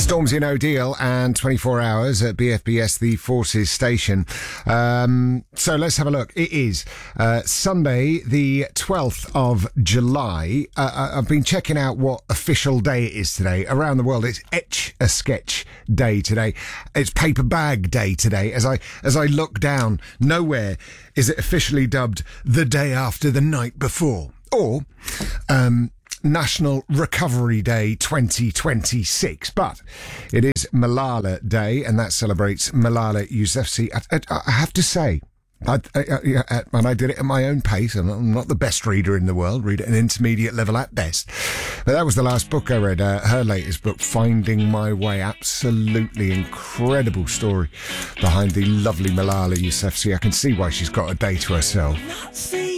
Stormzy and O'Deal and 24 Hours at BFBS, the Forces station. So let's have a look. It is Sunday, the 12th of July. I've been checking out what official day it is today. Around the world, it's Etch-a-Sketch Day today. It's Paper Bag Day today. As I look down, nowhere is it officially dubbed the day after the night before. Or National Recovery Day 2026, but it is Malala Day, and that celebrates Malala Yousafzai. I have to say, and I did it at my own pace, and I'm not the best reader in the world, read at an intermediate level at best, but that was the last book I read, her latest book, Finding My Way. Absolutely incredible story behind the lovely Malala Yousafzai. I can see why she's got a day to herself.